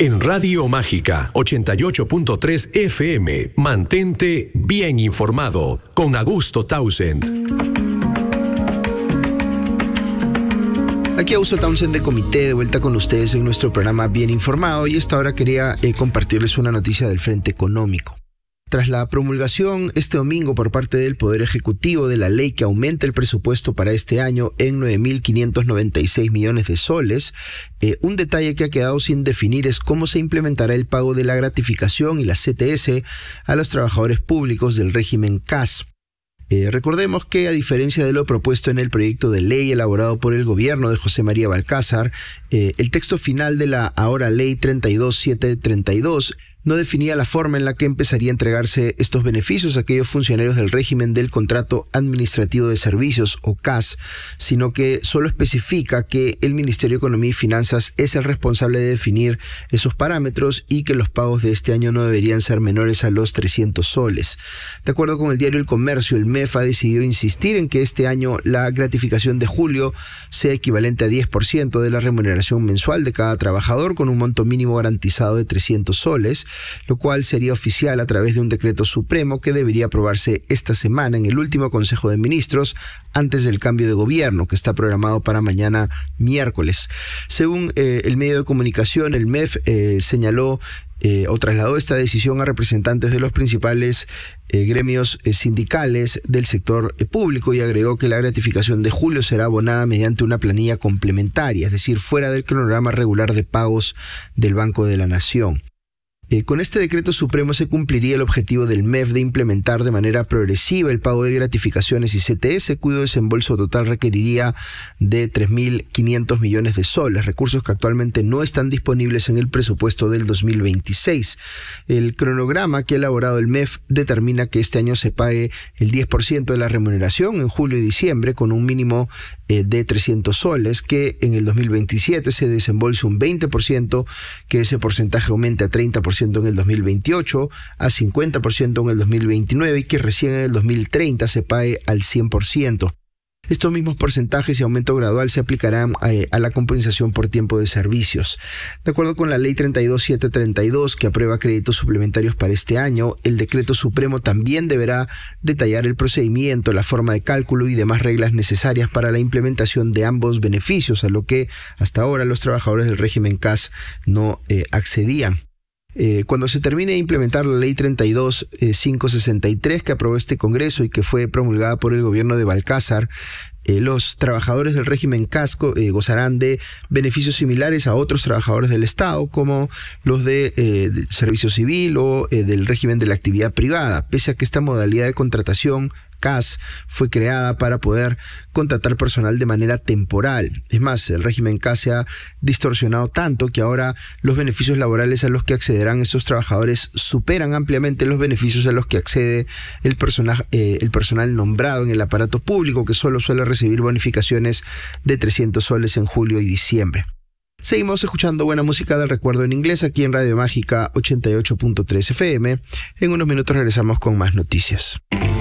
En Radio Mágica 88.3 FM, mantente bien informado con Augusto Townsend. Aquí Augusto Townsend de Comité, de vuelta con ustedes en nuestro programa Bien Informado, y esta hora quería compartirles una noticia del Frente Económico. Tras la promulgación este domingo por parte del Poder Ejecutivo de la ley que aumenta el presupuesto para este año en 9.596 millones de soles, un detalle que ha quedado sin definir es cómo se implementará el pago de la gratificación y la CTS a los trabajadores públicos del régimen CAS. Recordemos que, a diferencia de lo propuesto en el proyecto de ley elaborado por el gobierno de José María Balcázar, el texto final de la ahora Ley 32732 no definía la forma en la que empezaría a entregarse estos beneficios a aquellos funcionarios del régimen del Contrato Administrativo de Servicios, o CAS, sino que solo especifica que el Ministerio de Economía y Finanzas es el responsable de definir esos parámetros y que los pagos de este año no deberían ser menores a los 300 soles. De acuerdo con el diario El Comercio, el MEF ha decidido insistir en que este año la gratificación de julio sea equivalente a 10% de la remuneración mensual de cada trabajador, con un monto mínimo garantizado de 300 soles, lo cual sería oficial a través de un decreto supremo que debería aprobarse esta semana en el último Consejo de Ministros antes del cambio de gobierno, que está programado para mañana miércoles. Según el medio de comunicación, el MEF señaló o trasladó esta decisión a representantes de los principales gremios sindicales del sector público, y agregó que la gratificación de julio será abonada mediante una planilla complementaria, es decir, fuera del cronograma regular de pagos del Banco de la Nación. Con este decreto supremo se cumpliría el objetivo del MEF de implementar de manera progresiva el pago de gratificaciones y CTS, cuyo desembolso total requeriría de 3.500 millones de soles, recursos que actualmente no están disponibles en el presupuesto del 2026. El cronograma que ha elaborado el MEF determina que este año se pague el 10% de la remuneración en julio y diciembre, con un mínimo de 300 soles, que en el 2027 se desembolse un 20%, que ese porcentaje aumente a 30% en el 2028, a 50% en el 2029 y que recién en el 2030 se pague al 100%. Estos mismos porcentajes y aumento gradual se aplicarán a la compensación por tiempo de servicios. De acuerdo con la Ley 32732, que aprueba créditos suplementarios para este año, el decreto supremo también deberá detallar el procedimiento, la forma de cálculo y demás reglas necesarias para la implementación de ambos beneficios, a lo que hasta ahora los trabajadores del régimen CAS no accedían. Cuando se termine de implementar la Ley 32563 que aprobó este Congreso y que fue promulgada por el gobierno de Balcázar, los trabajadores del régimen CAS gozarán de beneficios similares a otros trabajadores del Estado, como los de servicio civil o del régimen de la actividad privada, pese a que esta modalidad de contratación CAS fue creada para poder contratar personal de manera temporal. Es más, el régimen CAS se ha distorsionado tanto que ahora los beneficios laborales a los que accederán estos trabajadores superan ampliamente los beneficios a los que accede el personal nombrado en el aparato público, que solo suele recibir bonificaciones de 300 soles en julio y diciembre. Seguimos escuchando buena música del recuerdo en inglés aquí en Radio Mágica 88.3 FM. En unos minutos regresamos con más noticias.